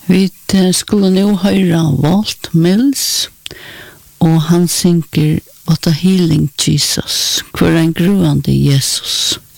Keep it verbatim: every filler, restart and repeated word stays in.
Vi skulle nu höra Walt Mills och han synker What a healing Jesus, för en gruande Jesus.